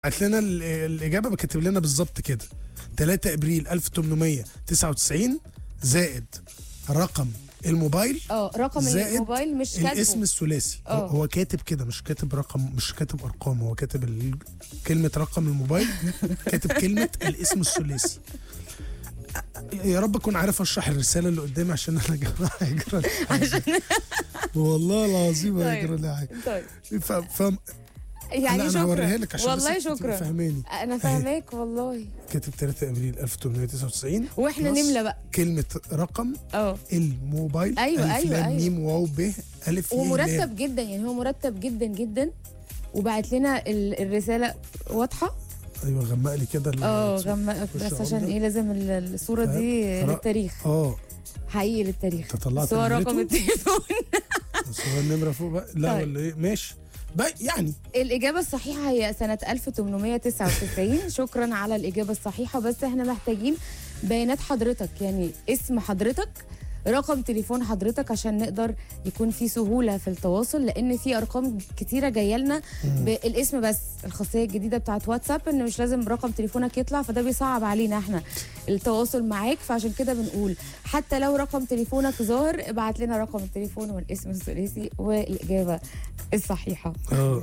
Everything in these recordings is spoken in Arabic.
بعت لنا الاجابه، كاتب لنا بالظبط كده 3 ابريل 1899 زائد رقم الموبايل رقم الموبايل مش كاتبه الاسم الثلاثي. هو كاتب كده، مش كاتب رقم، مش كاتب ارقام، هو كاتب كلمه رقم الموبايل كاتب كلمه الاسم الثلاثي. يا رب اكون عارف اشرح الرساله اللي قدامي عشان انا هيجرى عشان والله العظيم هيجرى لي حاجه. طيب يعني انا هوريها لك عشان والله شكرا فهماني. انا فاهماك والله. كاتب 3 ابريل 1899 واحنا نملى بقى كلمه رقم الموبايل. ايوه ميم واو ب الف ومرتب جدا، يعني هو مرتب جدا جدا، وبعت لنا الرساله واضحه. ايوه غمق لي كده غمق بس عشان ايه لازم الصوره دي للتاريخ. حقيقي للتاريخ. طلعت هو رقم التليفون بس هو النمره فوق بقى. لا طيب. ولا ايه؟ ماشي بقى يعني. الإجابة الصحيحة هي سنة 1899. شكرا على الإجابة الصحيحة، بس احنا محتاجين بيانات حضرتك، يعني اسم حضرتك، رقم تليفون حضرتك، عشان نقدر يكون في سهولة في التواصل، لأن في أرقام كتيرة جاية لنا بالاسم بس. الخاصية الجديدة بتاعت واتساب إن مش لازم رقم تليفونك يطلع، فده بيصعب علينا احنا التواصل معاك، فعشان كده بنقول حتى لو رقم تليفونك ظاهر ابعت لنا رقم التليفون والاسم الثلاثي والإجابة الصحيحة.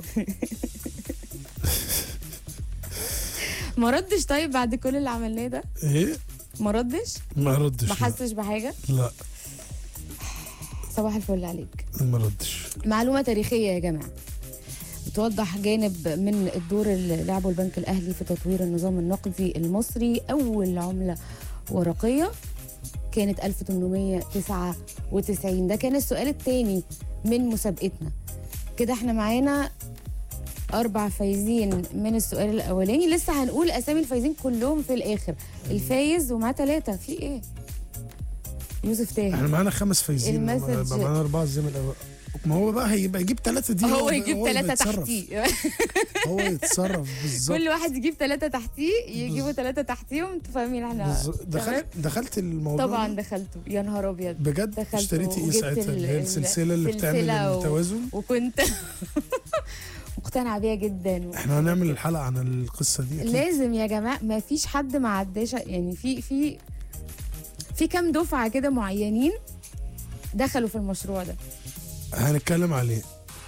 ما ردش طيب بعد كل اللي عملناه ده؟ ايه؟ ما ردش؟ ما حسش بحاجة؟ لا. صباح الفل عليك. ما ردش. معلومة تاريخية يا جماعة بتوضح جانب من الدور اللي لعبه البنك الأهلي في تطوير النظام النقدي المصري. أول عملة ورقية كانت 1899. ده كان السؤال الثاني من مسابقتنا. كده احنا معانا 4 فايزين من السؤال الأولاني. لسه هنقول أسامي الفايزين كلهم في الآخر. الفايز ومعاه 3 في إيه؟ يوسف تاهي. احنا معانا 5 فايزين، معانا 4 زي ما الأول. ما هو بقى هيبقى يجيب 3 دي، هو يجيب 3 تحتيه. هو يتصرف بالظبط. كل واحد يجيب 3 تحتيه، يجيبوا 3 تحتيهم. انتوا فاهمين احنا دخلت الموضوع طبعا دخلته. يا نهار ابيض بجد. اشتريتي ايه ساعتها؟ اللي هي السلسله اللي بتعمل التوازن، وكنت مقتنعه بيها جدا. احنا هنعمل الحلقه عن القصه دي أكيد. لازم يا جماعه، ما فيش حد ما عداش، يعني في كام دفعه كده معينين دخلوا في المشروع ده. هنتكلم عليه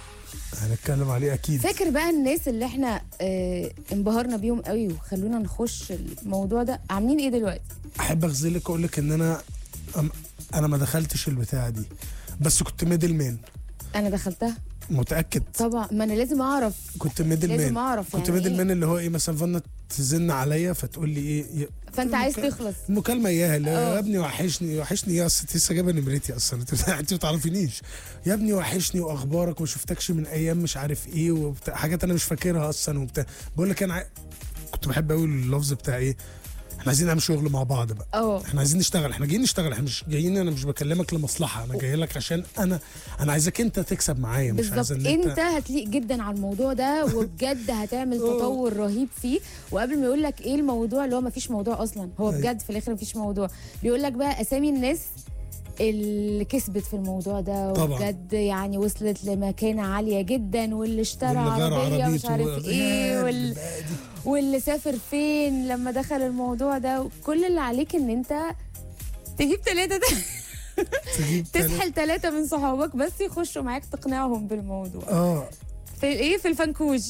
اكيد. فاكر بقى الناس اللي احنا انبهرنا بيهم قوي وخلونا نخش الموضوع ده عاملين ايه دلوقتي؟ احب اغزلك واقول لك ان انا ما دخلتش البتاعه دي، بس كنت ميدل مان. انا دخلتها متاكد طبعا، ما انا لازم اعرف. كنت ميدل مان. لازم اعرف كنت يعني ميدل مان اللي هو ايه، مثلا فانا تزن عليا فتقول لي ايه، فانت عايز تخلص المكالمه اياها اللي يا ابني وحشني يا اصل لسه جايبه نمرتي اصلا انت ما تعرفينيش يا ابني وحشني واخبارك وما شفتكش من ايام مش عارف ايه حاجات انا مش فاكرها اصلا وبتاع. بقول لك انا كنت بحب قوي اللفظ بتاع ايه، احنا عايزين نعمل شغل مع بعض بقى. احنا عايزين نشتغل، احنا جايين نشتغل، احنا مش جايين، انا مش بكلمك لمصلحه، انا جاي لك عشان انا عايزك انت تكسب معايا، مش عايز انت هتليق جدا على الموضوع ده وبجد هتعمل تطور رهيب فيه. وقبل ما يقول لك ايه الموضوع اللي هو ما فيش موضوع اصلا، هو بجد في الاخر ما فيش موضوع. بيقول لك بقى اسامي الناس اللي كسبت في الموضوع ده وبجد يعني وصلت لمكانة عالية جدا، واللي اشترى عربية مش عارف ايه واللي سافر فين لما دخل الموضوع ده. كل اللي عليك ان انت تجيب 3 ده تسحل 3 من صحابك بس يخشوا معاك تقنعهم بالموضوع. في ايه، في الفنكوش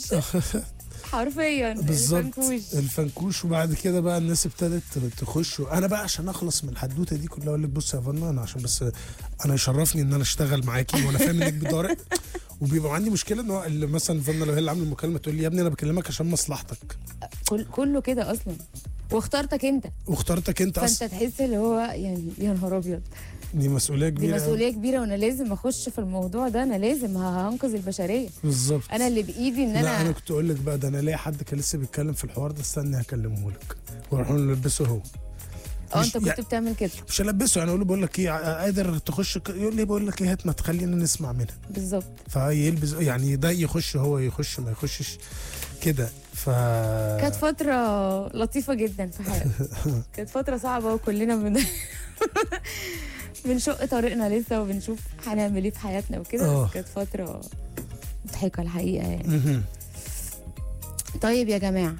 حرفيا بالظبط الفنكوش. وبعد كده بقى الناس ابتدت تخش. انا بقى عشان اخلص من الحدوته دي كلها اقول لك بص يا فنا، انا عشان بس انا يشرفني ان انا اشتغل معاكي وانا فاهم انك بضارع، وبيبقى عندي مشكله ان هو اللي مثلا فنا لو هي اللي عامله المكالمه تقول لي يا ابني انا بكلمك عشان مصلحتك. كله كده اصلا، واخترتك انت اصلا، فانت تحس اللي هو يعني يا نهار ابيض، دي مسؤوليه كبيره وانا لازم اخش في الموضوع ده، انا لازم هنقذ البشريه بالظبط. انا اللي بايدي ان انا كنت اقول لك بقى ده انا ليا حد كان لسه بيتكلم في الحوار ده، استني هكلمه لك واروح نلبسه هو. انت كنت بتعمل كده؟ مش البسه يعني، اقول له بقول لك ايه قادر تخش، يقول لي بقول لك ايه هات ما تخلينا نسمع منها بالظبط. فيلبس يعني ده يخش هو يخش ما يخشش كده. كانت فتره لطيفه جدا في حياتي. كانت فتره صعبه وكلنا بنشق طريقنا لسه وبنشوف هنعمل ايه في حياتنا وكده. كانت فتره مضحكه الحقيقه يعني. طيب يا جماعه